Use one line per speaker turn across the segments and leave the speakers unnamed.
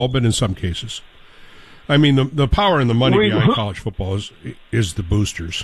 but in some cases. I mean, the power and the money behind college football is the boosters.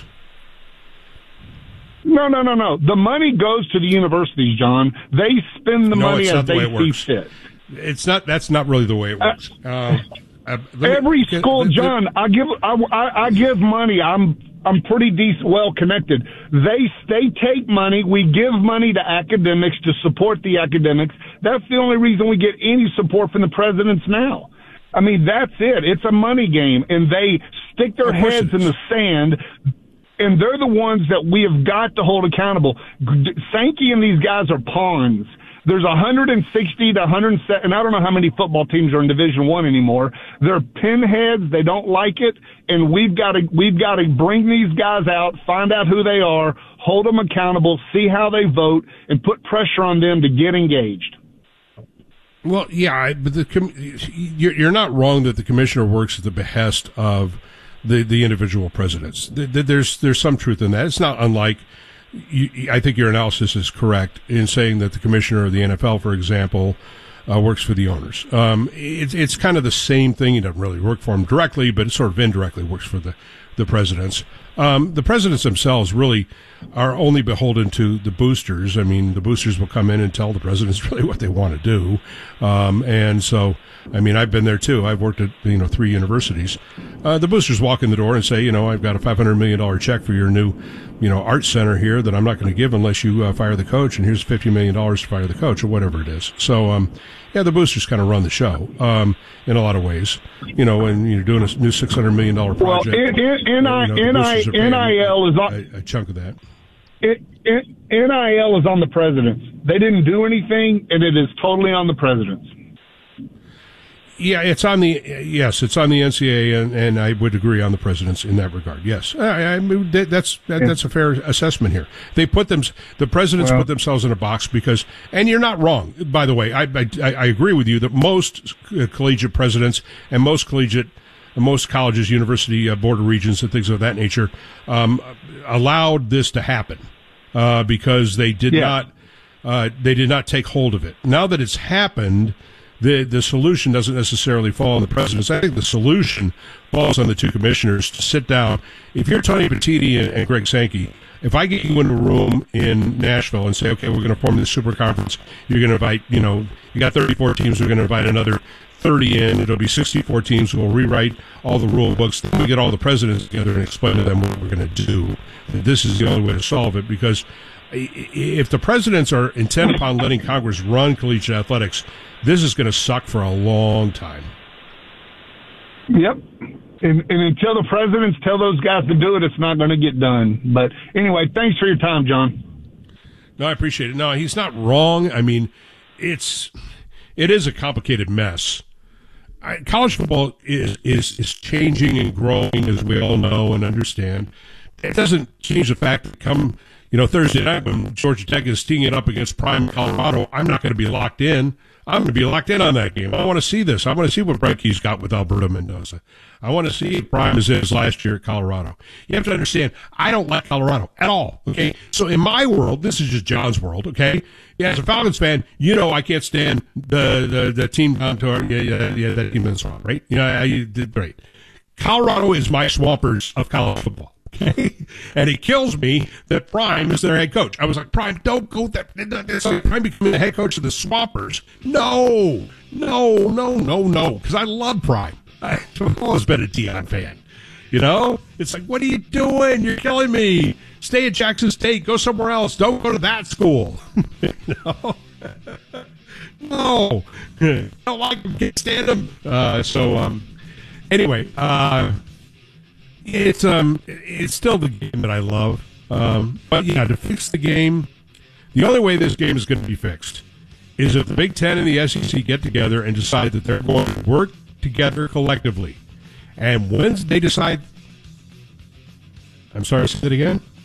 No. The money goes to the universities, John. They spend the money as they see fit.
It's not. That's not really the way it works.
Every school, John, I give money. I'm pretty well connected. They take money. We give money to academics to support the academics. That's the only reason we get any support from the presidents now. I mean, that's it. It's a money game, and they stick their heads in the sand. And they're the ones that we have got to hold accountable. Sankey and these guys are pawns. There's 160 to 170, and I don't know how many football teams are in Division I anymore. They're pinheads. They don't like it, and we've got to bring these guys out, find out who they are, hold them accountable, see how they vote, and put pressure on them to get engaged.
Well, yeah, but you're not wrong that the commissioner works at the behest of the individual presidents. There's some truth in that. It's not unlike. I think your analysis is correct in saying that the commissioner of the NFL, for example, works for the owners. It's kind of the same thing. He doesn't really work for them directly, but it sort of indirectly works for the presidents. The presidents themselves really are only beholden to the boosters. I mean, the boosters will come in and tell the presidents really what they want to do. And so, I mean, I've been there too. I've worked at, 3 universities. The boosters walk in the door and say, I've got a $500 million check for your new, art center here that I'm not going to give unless you fire the coach. And here's $50 million to fire the coach or whatever it is. So, the boosters kind of run the show, in a lot of ways, and you're doing a new $600 million project.
Well, NIL is on
a chunk of that.
NIL is on the presidents. They didn't do anything, and it is totally on the presidents.
Yeah, it's on the NCAA, and I would agree on the presidents in that regard. Yes, that's a fair assessment here. The presidents put themselves in a box because, and you're not wrong. By the way, I agree with you that most collegiate presidents and most colleges, university board of regents, and things of that nature allowed this to happen because they did not take hold of it. Now that it's happened. The solution doesn't necessarily fall on the presidents. I think the solution falls on the 2 commissioners to sit down. If you're Tony Petitti and Greg Sankey, if I get you in a room in Nashville and say, okay, we're going to form this super conference, you're going to invite, you got 34 teams, we're going to invite another 30 in, it'll be 64 teams, we'll rewrite all the rule books, then we get all the presidents together and explain to them what we're going to do. This is the only way to solve it, because if the presidents are intent upon letting Congress run collegiate athletics, this is going to suck for a long time.
Yep. And until the presidents tell those guys to do it, it's not going to get done. But anyway, thanks for your time, John.
No, I appreciate it. No, he's not wrong. I mean, it is a complicated mess. College football is changing and growing, as we all know and understand. It doesn't change the fact that come Thursday night when Georgia Tech is teeing it up against Prime Colorado, I'm not going to be locked in. I'm going to be locked in on that game. I want to see this. I want to see what Brett Key's got with Alberto Mendoza. I want to see if Prime is his last year at Colorado. You have to understand, I don't like Colorado at all, okay? So in my world, this is just John's world, okay? Yeah, as a Falcons fan, I can't stand the team down to that team in the swamp, right? You did great. Colorado is my Swampers of college football. Okay, and it kills me that Prime is their head coach. I was like, Prime, don't go there. It's like Prime becoming the head coach of the Swampers. No, because I love Prime. I've always been a Deion fan. It's like, what are you doing? You're killing me. Stay at Jackson State. Go somewhere else. Don't go to that school. No. I don't like them. Can't stand them. Anyway, it's still the game that I love. But to fix the game, the only way this game is going to be fixed is if the Big Ten and the SEC get together and decide that they're going to work together collectively. And once they decide, I'm sorry, say it again.